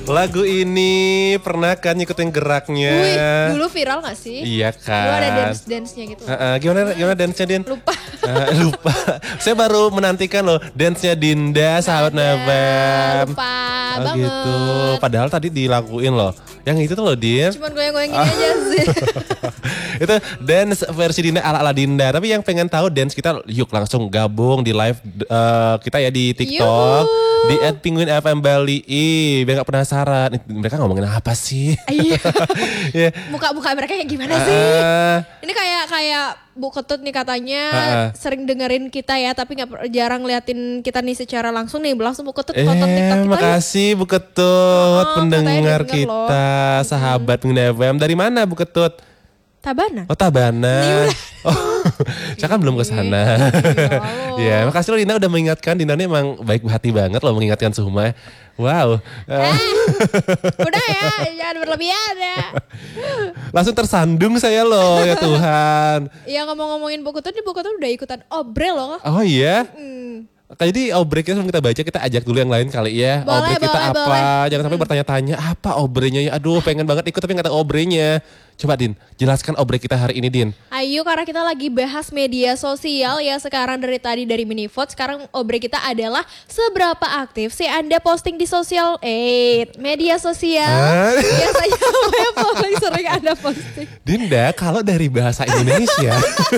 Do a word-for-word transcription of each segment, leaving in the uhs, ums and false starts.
Lagu ini pernah kan ngikutin geraknya? Wih, dulu viral gak sih? Iya kan. Dulu ada dance-dance-nya gitu. Uh, uh, gimana gimana dance-nya Din? Lupa. Uh, lupa. Saya baru menantikan loh dance-nya Dinda, sahabat Nabam. Lupa oh, banget. Gitu. Padahal tadi dilakuin loh. Yang itu tuh loh Din. Cuman goyang-goyang gini aja sih. Itu dance versi Dinda ala-ala Dinda. Tapi yang pengen tahu dance kita, yuk langsung gabung di live uh, kita ya di TikTok. Yuh. Di at Penguin F M Bali. Ih, biar gak penasaran. Mereka ngomongin apa sih? Iya. yeah. Muka-muka mereka yang gimana uh, sih? Ini kayak kayak Bu Ketut nih katanya uh, uh. sering dengerin kita ya, tapi nggak jarang liatin kita nih secara langsung nih. Langsung Bu Ketut eh, tonton TikTok kita. Makasih Bu Ketut, oh, pendengar kita, loh. Sahabat Penguin F M. Dari mana Bu Ketut? Tabanan. Oh Tabanan. Oh, saya kan belum ke sana. Ya, makasih loh Dina udah mengingatkan. Dina ini emang baik hati banget loh mengingatkan Suma. Wow. Eh, udah ya, jangan berlebihan ya. Langsung tersandung saya loh, ya Tuhan. Ya ngomong-ngomongin Bu Ketut, Bu Ketut udah ikutan obre loh. Oh iya? Hmm. Jadi obrek kita sebelum kita baca, kita ajak dulu yang lain kali ya. Boleh, obrek kita boleh, apa? Boleh. Jangan sampai hmm. bertanya-tanya apa obrenya ya. Aduh pengen banget ikut tapi gak tahu obrenya. Coba Din, jelaskan obrek kita hari ini Din. Ayo, karena kita lagi bahas media sosial ya sekarang dari tadi dari Minivote. Sekarang obrek kita adalah seberapa aktif sih Anda posting di sosial, eh media sosial. Ah? Biasanya apa yang paling sering Anda posting? Dinda, kalau dari bahasa Indonesia.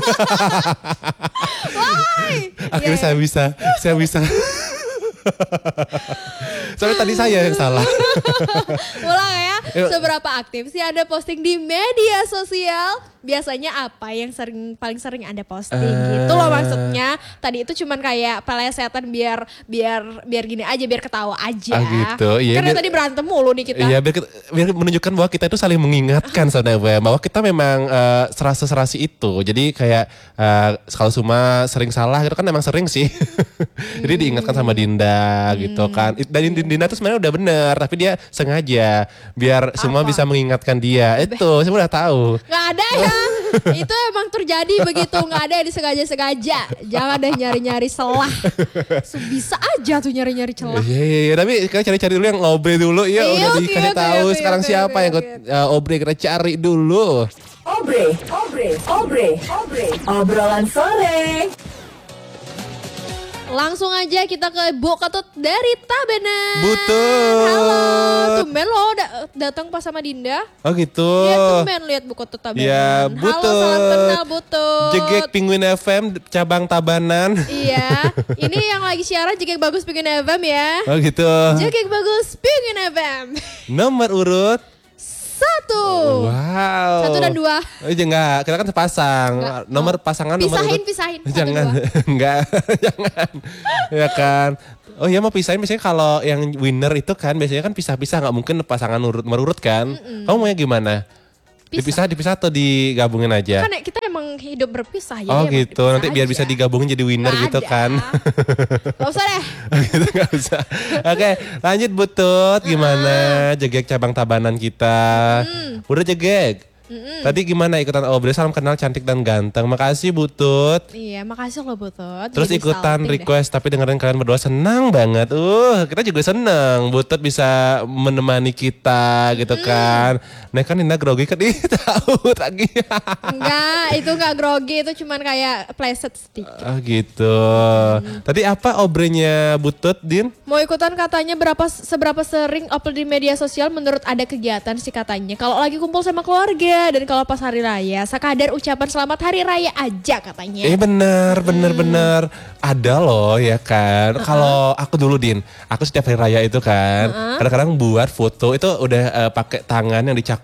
Why? Akhirnya yeah. saya bisa, saya bisa. Soalnya tadi saya yang salah. Ulang ya. Seberapa aktif sih Anda posting di media sosial? Biasanya apa yang sering paling sering Anda posting uh, gitu loh maksudnya. Tadi itu cuman kayak pelesetan biar biar biar gini aja, biar ketawa aja. Ah gitu. Iya, karena biar, tadi berantem mulu nih kita. Iya, biar, biar menunjukkan bahwa kita itu saling mengingatkan saudara, bahwa kita memang uh, serasi-serasi itu. Jadi kayak uh, kalau Suma sering salah itu kan emang sering sih. Jadi hmm. diingatkan sama Dinda hmm. gitu kan. Dan Dinda tuh sebenarnya udah bener, tapi dia sengaja biar apa? semua bisa mengingatkan dia. Itu saya udah tahu. Gak ada ya. Itu emang terjadi begitu, nggak ada yang disengaja-sengaja. Jangan deh nyari-nyari celah. Bisa aja tuh nyari-nyari celah. Iya, iya, iya. Tapi kita cari-cari dulu yang obre dulu ya. Iya, udah okay, dikasih okay, tahu okay, sekarang okay, siapa okay, yang okay. uh, obre, kita cari dulu. Obre, obre, obre, obre. Obrolan sore. Langsung aja kita ke Bu Ketut dari Tabanan. Betul. Halo, tumben lo da datang pas sama Dinda. Oh gitu. Iya, tumben lihat Bu Ketut Tabanan. Iya, Halo, salam kenal Butut. Jegek Penguin F M cabang Tabanan. Iya, ini yang lagi siaran Jegek Bagus Penguin F M ya. Oh gitu. Jegek Bagus Penguin F M. Nomor urut satu. Wow. Satu dan dua. Oh iya enggak, kita kan sepasang. Enggak. Nomor oh. pasangan pisahin, nomor urut. Pisahin, pisahin. Jangan, enggak, jangan. Ya kan. Oh iya mau pisahin biasanya kalau yang winner itu kan biasanya kan pisah-pisah, nggak mungkin pasangan urut merurut kan. Mm-mm. Kamu maunya gimana? Pisah. Dipisah, dipisah atau digabungin aja? Kan kita emang hidup berpisah ya. Oh gitu, nanti biar aja. Bisa digabungin jadi winner gak gitu ada. Kan. Gak usah deh. Gitu gak usah. Oke lanjut Butut, gimana uh-huh. Jegek cabang Tabanan kita. Mm. Udah Jegek? Mm-mm. Tadi gimana ikutan obre, salam kenal cantik dan ganteng. Makasih Butut. Iya makasih loh Butut. Terus jadi ikutan request deh. Tapi dengerin kalian berdua senang banget. Uh kita juga senang Butut bisa menemani kita gitu mm. kan. Nah kan Nina grogi kan, ih tahu lagi. Enggak, itu enggak grogi, itu cuman kayak pleset sedikit. Oh gitu. Hmm. Tadi apa obrenya Butut, Din? Mau ikutan katanya berapa seberapa sering upload di media sosial menurut ada kegiatan sih katanya. Kalau lagi kumpul sama keluarga dan kalau pas hari raya, sekadar ucapan selamat hari raya aja katanya. Eh bener, bener, hmm. bener. Ada loh ya kan. Uh-huh. Kalau aku dulu Din, aku setiap hari raya itu kan, uh-huh. kadang-kadang buat foto itu udah uh, pakai tangan yang dicakupin.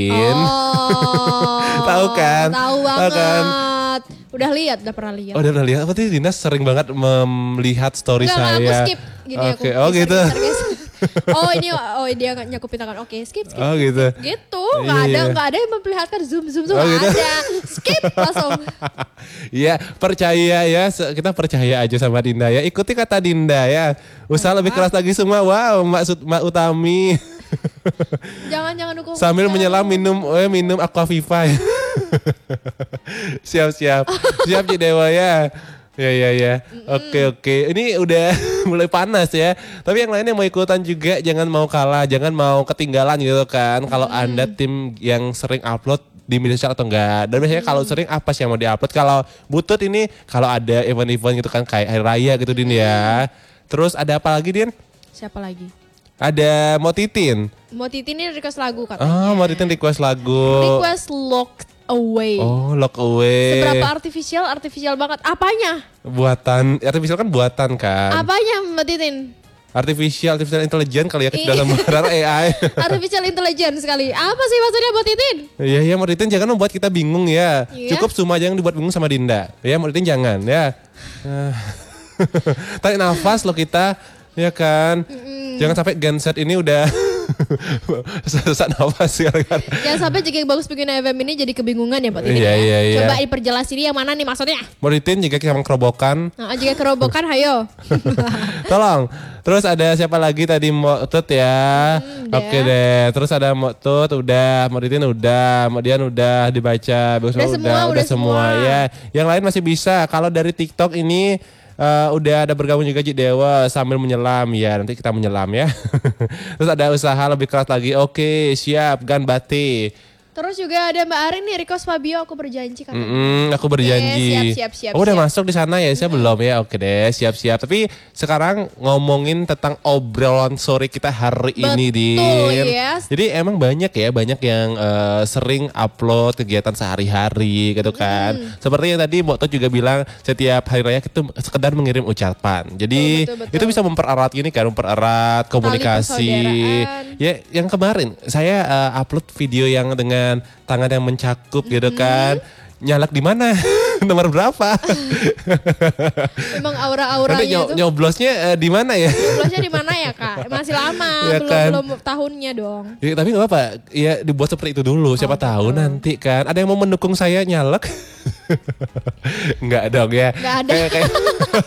Oh, tahu kan? Tahu banget. Tahu kan? Udah lihat, udah pernah lihat. Oh, udah pernah lihat. Berarti Dina sering banget melihat story Enggak, saya. Enggak, aku skip. Gini okay. aku. Oh gitu. Oh ini, oh dia nyakupin tangan. Oke, okay, skip, skip. Oh gitu. Gitu, nggak ada, nggak ada yang memperlihatkan zoom, zoom, zoom. Oh, nggak gitu. ada. Skip langsung. Iya, percaya ya. Kita percaya aja sama Dinda ya. Ikuti kata Dinda ya. Usaha lebih keras lagi semua. Wow, Mbak, Mbak Utami. Jangan jangan dukung. Sambil menyelam minum eh minum Aquaviva. Siap-siap. Siap Ci Dewa ya. Ya ya ya. Oke oke. Ini udah mulai panas ya. Tapi yang lainnya mau ikutan juga, jangan mau kalah, jangan mau ketinggalan gitu kan. Kalau Anda tim yang sering upload di media sosial atau enggak. Dan biasanya kalau sering apa sih yang mau diupload? Kalau Butut ini kalau ada event-event gitu kan kayak hari raya gitu Din ya. Terus ada apa lagi Din? Siapa lagi? Ada Mo Titin. Mau Titin ini request lagu katanya. Oh, Mo Titin request lagu. Request Locked Away. Oh, Lock Away. Seberapa artificial? Artificial banget. Apanya? Buatan, artificial kan buatan kan. Apanya Mbak Titin? Artificial, artificial intelligence kali ya Iya. dalam bahasa A I. Artificial intelligence sekali. Apa sih maksudnya Mbak Titin? Iya, iya, Mbak Titin jangan membuat kita bingung ya. Iya. Cukup Suma aja yang dibuat bingung sama Dinda. Ya, Mbak Titin jangan ya. Ah. Tarik nafas loh kita, ya kan. Mm-mm. Jangan sampai genset ini udah sesak nafas gara-gara. Jangan sampai jika yang bagus bikin F M ini jadi kebingungan ya Mbak Titin Iya, ya. iya, iya. Coba diperjelas ini yang mana nih maksudnya? Mbak Titin jika kita kerobokan. Nah, jika kerobokan hayo. Tolong. Terus ada siapa lagi tadi Motut ya? Hmm, Oke deh. Terus ada Motut udah, Mbak Titin udah, Mbak Dian udah dibaca, Bagus Udah udah, semua, udah, udah semua semua. ya. Yang lain masih bisa. Kalau dari TikTok ini Uh, udah ada bergabung juga Ji Dewa sambil menyelam ya, nanti kita menyelam ya. Terus ada usaha lebih keras lagi. Oke, siap Gan Bati. Terus juga ada Mbak Arin nih request Fabio, aku berjanji kan. Mm-mm, aku berjanji. Oke, siap, siap, siap, oh, udah siap. masuk di sana ya? Saya belum ya. Oke deh, siap-siap. Tapi sekarang ngomongin tentang obrolan sore kita hari ini, Din. Betul, yes. Jadi emang banyak ya, banyak yang uh, sering upload kegiatan sehari-hari gitu kan. Hmm. Seperti yang tadi Mbak Tot juga bilang, setiap hari raya itu sekedar mengirim ucapan. Jadi Betul, betul, betul. itu bisa mempererat gini kan, mempererat komunikasi. persaudaraan. Ya, yang kemarin saya uh, upload video yang dengan tangan yang mencakup gitu kan. Nyalak di mana? Nomor berapa? Memang Nanti aura-auranya nyo- itu. nyoblosnya uh, di mana ya? Nyoblosnya di mana ya Kak? Masih lama, Ya belum kan? belum tahunnya dong. Ya, tapi nggak apa-apa. Ya dibuat seperti itu dulu. Siapa Oh, tahu betul. nanti kan. Ada yang mau mendukung saya nyalek? Enggak dong ya. Nggak ada. Kayak- kayak-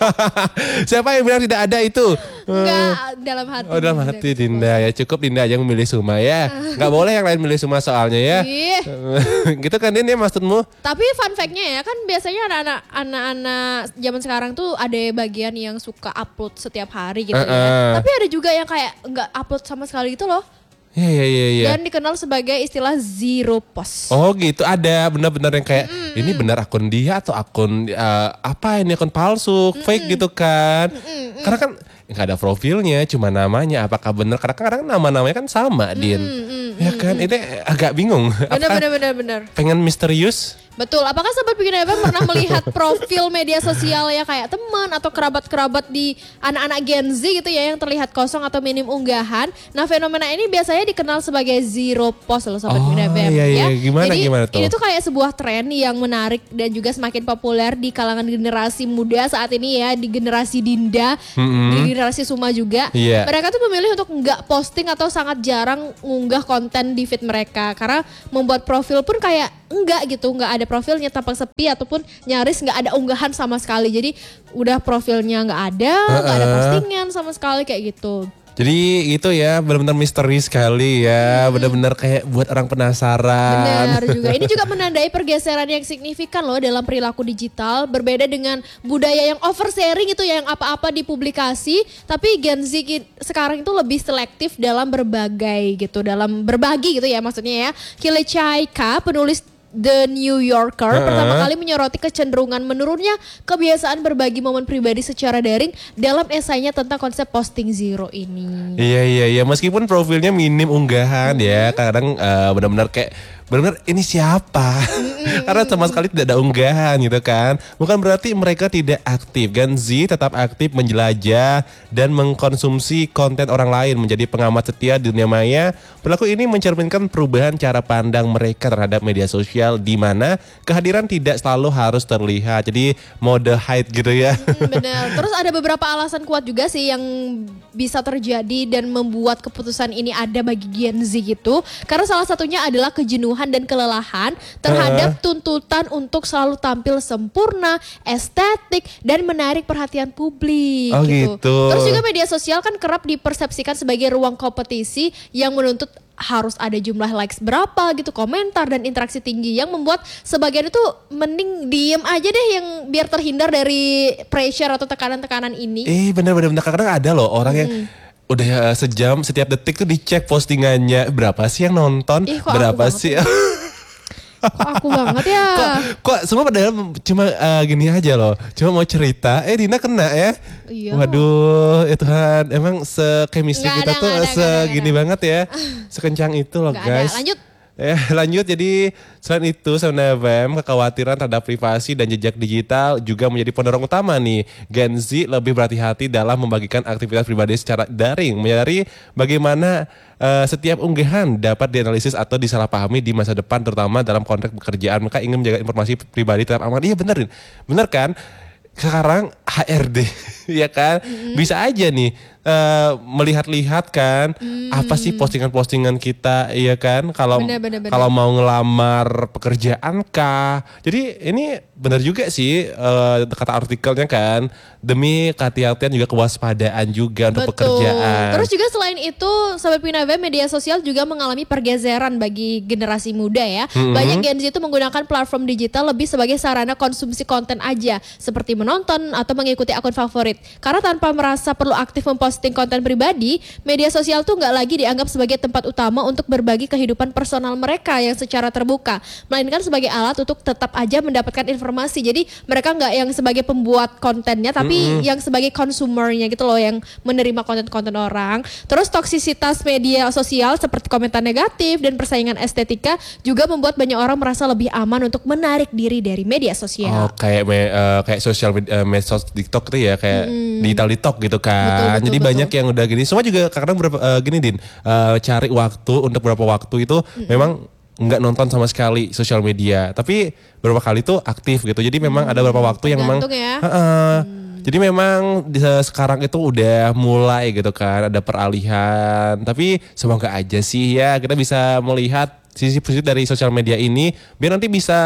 Siapa yang bilang tidak ada itu? Enggak, dalam hati. Oh dalam hati Dinda ya. Cukup Dinda aja yang memilih Suma ya. Nggak boleh yang lain milih Suma soalnya ya. Ih. Gitu kan Din ya maksudmu? Tapi fun fact-nya ya kan biasanya anak-anak anak-anak zaman sekarang tuh ada bagian yang suka upload setiap hari gitu Uh-uh. ya. Tapi ada juga yang kayak nggak upload sama sekali gitu loh. Iya iya iya. iya. Dan dikenal sebagai istilah zero post. Oh gitu, ada benar-benar yang kayak ini benar akun dia atau akun eh, apa ini akun palsu, fake gitu kan. Karena kan nggak ada profilnya, cuma namanya. Apakah benar? Karena kadang nama-namanya kan sama, Din. Ya kan, ini agak bingung. Bener Apakah bener bener bener. pengen misterius? Betul. Apakah sobat bikin F M pernah melihat profil media sosial ya kayak teman atau kerabat-kerabat di anak-anak Gen Z gitu ya yang terlihat kosong atau minim unggahan? Nah fenomena ini biasanya dikenal sebagai zero post loh sobat Oh, bikin F M iya, iya. ya. Gimana, Jadi gimana tuh? ini tuh kayak sebuah tren yang menarik dan juga semakin populer di kalangan generasi muda saat ini ya, di generasi Dinda, di generasi Suma juga. Iya. Mereka tuh memilih untuk nggak posting atau sangat jarang ngunggah konten di feed mereka karena membuat profil pun kayak enggak gitu, nggak ada profilnya, tampak sepi ataupun nyaris nggak ada unggahan sama sekali. Jadi udah profilnya nggak ada, nggak ada postingan sama sekali kayak gitu. Jadi itu ya benar-benar misteri sekali ya, benar-benar kayak buat orang penasaran. Benar juga. Ini juga menandai pergeseran yang signifikan loh dalam perilaku digital. Berbeda dengan budaya yang oversharing itu ya, yang apa-apa dipublikasi. Tapi Gen Z ki- sekarang itu lebih selektif dalam berbagai gitu, dalam berbagi gitu ya maksudnya ya. Kile Chaika, penulis The New Yorker Uh-uh. pertama kali menyoroti kecenderungan menurunnya kebiasaan berbagi momen pribadi secara daring dalam esainya tentang konsep posting zero ini. Iya iya iya, meskipun profilnya minim unggahan ya, kadang eh, benar-benar kayak benar-benar ini siapa? Karena sama sekali tidak ada unggahan gitu kan. Bukan berarti mereka tidak aktif. Gen Z tetap aktif menjelajah dan mengkonsumsi konten orang lain, menjadi pengamat setia di dunia maya. Perilaku ini mencerminkan perubahan cara pandang mereka terhadap media sosial di mana kehadiran tidak selalu harus terlihat. Jadi mode hide gitu ya. Hmm, benar. Terus ada beberapa alasan kuat juga sih yang bisa terjadi dan membuat keputusan ini ada bagi Gen Z gitu. Karena salah satunya adalah kejenuhan kejenuhan dan kelelahan terhadap tuntutan untuk selalu tampil sempurna, estetik, dan menarik perhatian publik. Oh, gitu. Terus juga media sosial kan kerap dipersepsikan sebagai ruang kompetisi yang menuntut harus ada jumlah likes berapa gitu, komentar dan interaksi tinggi yang membuat sebagian itu mending diem aja deh yang biar terhindar dari pressure atau tekanan-tekanan ini. Eh bener-bener kadang-kadang ada loh orang yang udah sejam setiap detik tuh dicek postingannya berapa sih yang nonton, Ih, kok berapa aku sih. Kok aku banget ya. Kok, kok semua padahal cuma uh, gini aja loh. Cuma mau cerita, eh Dina kena ya. Iya. Waduh, ya Tuhan, emang se-chemistry Nggak kita ada, tuh nggak ada, segini nggak ada. banget ya. Sekencang itu loh Nggak guys. ada. Lanjut. Ya, lanjut jadi selain itu Sound F M kekhawatiran terhadap privasi dan jejak digital juga menjadi pendorong utama nih. Gen Z lebih berhati-hati dalam membagikan aktivitas pribadi secara daring, menyadari bagaimana uh, setiap unggahan dapat dianalisis atau disalahpahami di masa depan terutama dalam konteks pekerjaan. Mereka ingin menjaga informasi pribadi tetap aman. Iya bener, bener kan? Sekarang H R D ya kan mm-hmm. bisa aja nih uh, melihat-lihat kan mm. apa sih postingan-postingan kita ya kan kalau kalau mau ngelamar pekerjaan kah. Jadi ini benar juga sih uh, kata artikelnya kan demi kehati-hatian juga kewaspadaan juga untuk Betul. pekerjaan. Terus juga selain itu Sobat Pinave media sosial juga mengalami pergeseran bagi generasi muda ya. Mm-hmm. Banyak Gen Z itu menggunakan platform digital lebih sebagai sarana konsumsi konten aja seperti menonton atau mengikuti akun favorit. Karena tanpa merasa perlu aktif memposting konten pribadi, media sosial tuh nggak lagi dianggap sebagai tempat utama untuk berbagi kehidupan personal mereka yang secara terbuka, melainkan sebagai alat untuk tetap aja mendapatkan informasi. Jadi mereka nggak yang sebagai pembuat kontennya, tapi mm-hmm. yang sebagai konsumernya gitu loh, yang menerima konten-konten orang. Terus toksisitas media sosial seperti komentar negatif dan persaingan estetika juga membuat banyak orang merasa lebih aman untuk menarik diri dari media sosial. Oh kayak me, uh, kayak sosial media, uh, medsos TikTok tuh ya kayak hmm. digital detox gitu kan. Betul, betul, Jadi betul. banyak yang udah gini. Semua juga kadang berapa uh, gini Din, uh, cari waktu untuk beberapa waktu itu hmm. memang nggak nonton sama sekali sosial media. Tapi beberapa kali tuh aktif gitu. Jadi memang hmm. ada beberapa waktu yang memang ya. uh, uh, hmm. Jadi memang di, sekarang itu udah mulai gitu kan ada peralihan. Tapi semoga aja sih ya kita bisa melihat sisi positif dari sosial media ini biar nanti bisa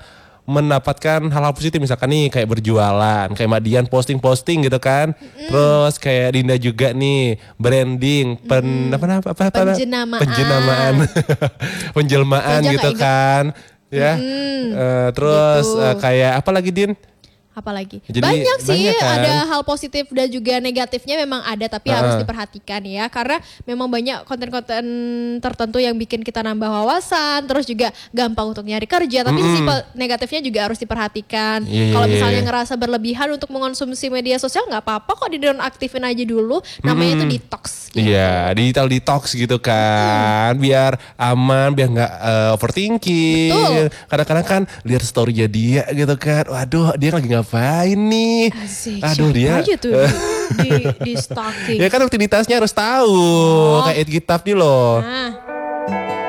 mendapatkan hal-hal positif, misalkan nih kayak berjualan, kayak Mbak Dian posting-posting gitu kan, mm. terus kayak Dinda juga nih branding, pen mm. apa apa apa penjenamaan, penjenamaan, penjelmaan gitu kan, ya, mm. uh, terus gitu. uh, kayak apa lagi Din? Apalagi Jadi, banyak sih banyak kan? Ada hal positif dan juga negatifnya memang ada, tapi uh. harus diperhatikan ya, karena memang banyak konten-konten tertentu yang bikin kita nambah wawasan, terus juga gampang untuk nyari kerja, tapi mm-hmm. sisi negatifnya juga harus diperhatikan. Yeah, kalau misalnya yeah. ngerasa berlebihan untuk mengonsumsi media sosial nggak apa-apa kok, di nonaktifin aja dulu, namanya mm-hmm. itu detox. Iya, yeah, digital detox gitu kan, mm. biar aman, biar nggak uh, overthinking. Betul. Kadang-kadang kan lihat story-nya dia gitu kan, waduh dia lagi ngapain nih? Asik, aduh dia aja tuh di, di stalking. Ya kan rutinitasnya harus tahu, oh. kayak kitab nih loh. Nah.